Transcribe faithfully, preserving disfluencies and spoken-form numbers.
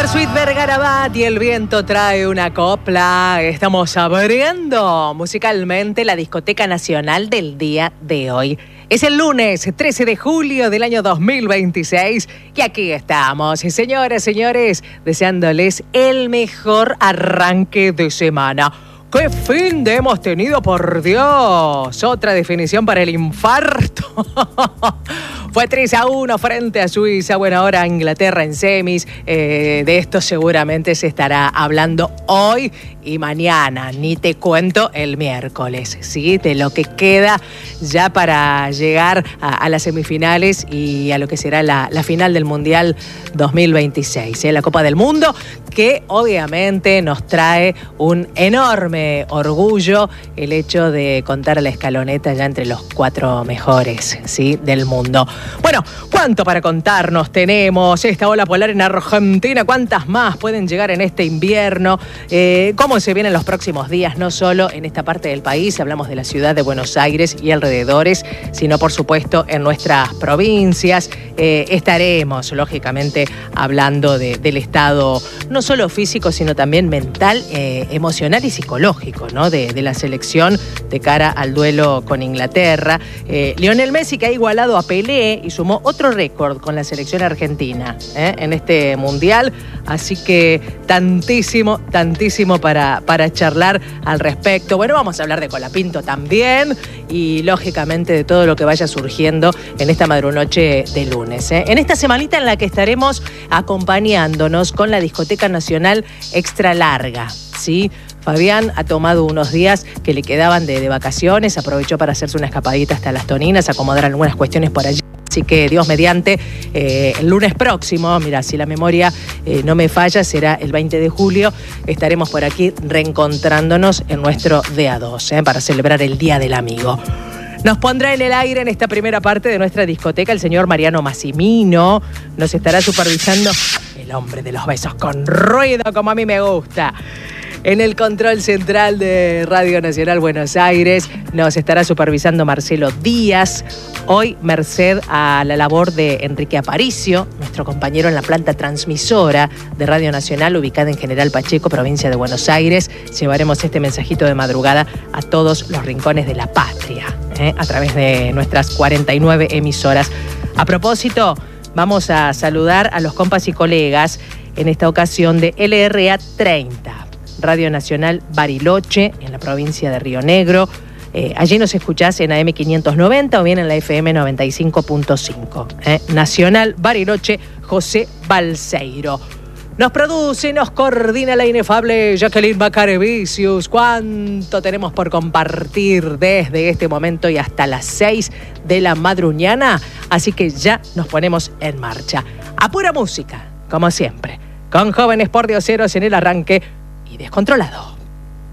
Suite Vergarabat y el viento trae una copla. Estamos abriendo musicalmente la discoteca nacional del día de hoy. Es el lunes trece de julio del año dos mil veintiséis y aquí estamos, señoras, señores, deseándoles el mejor arranque de semana. ¡Qué fin de hemos tenido, por Dios! Otra definición para el infarto. Fue tres a uno frente a Suiza. Bueno, ahora Inglaterra en semis. Eh, de esto seguramente se estará hablando hoy y mañana. Ni te cuento el miércoles, ¿sí? De lo que queda ya para llegar a, a las semifinales y a lo que será la, la final del Mundial dos mil veintiséis. ¿eh? La Copa del Mundo, que obviamente nos trae un enorme orgullo el hecho de contar a la escaloneta ya entre los cuatro mejores, ¿sí? del mundo. Bueno, ¿cuánto para contarnos tenemos? Esta ola polar en Argentina, ¿cuántas más pueden llegar en este invierno? Eh, ¿Cómo se vienen los próximos días? No solo en esta parte del país, hablamos de la ciudad de Buenos Aires y alrededores, sino por supuesto en nuestras provincias. Eh, estaremos, lógicamente, hablando de, del estado no solo físico, sino también mental, eh, emocional y psicológico, ¿no? De, de la selección de cara al duelo con Inglaterra. Eh, Lionel Messi, que ha igualado a Pelé y sumó otro récord con la selección argentina ¿eh? en este mundial. Así que tantísimo, tantísimo para, para charlar al respecto. Bueno, vamos a hablar de Colapinto también y lógicamente de todo lo que vaya surgiendo en esta madrunoche de lunes. ¿eh? En esta semanita en la que estaremos acompañándonos con la Discoteca Nacional Extra Larga, ¿sí? Fabián ha tomado unos días que le quedaban de, de vacaciones, aprovechó para hacerse una escapadita hasta Las Toninas, acomodar algunas cuestiones por allí. Así que Dios mediante, eh, el lunes próximo, mira, si la memoria eh, no me falla, será el veinte de julio, estaremos por aquí reencontrándonos en nuestro D A dos, eh, para celebrar el Día del Amigo. Nos pondrá en el aire en esta primera parte de nuestra discoteca el señor Mariano Massimino. Nos estará supervisando el hombre de los besos con ruido, como a mí me gusta. En el control central de Radio Nacional Buenos Aires nos estará supervisando Marcelo Díaz. Hoy, merced a la labor de Enrique Aparicio, nuestro compañero en la planta transmisora de Radio Nacional, ubicada en General Pacheco, provincia de Buenos Aires, llevaremos este mensajito de madrugada a todos los rincones de la patria, ¿eh? a través de nuestras cuarenta y nueve emisoras. A propósito, vamos a saludar a los compas y colegas en esta ocasión de L R A treinta. Radio Nacional Bariloche, en la provincia de Río Negro. Eh, allí nos escuchás en A M quinientos noventa o bien en la F M noventa y cinco punto cinco. Eh, Nacional Bariloche, José Balseiro. Nos produce, nos coordina la inefable Jacqueline Bacarevicius. ¿Cuánto tenemos por compartir desde este momento y hasta las seis de la madruñana? Así que ya nos ponemos en marcha. A pura música, como siempre, con Jóvenes por Dioseros en el arranque y Descontrolado.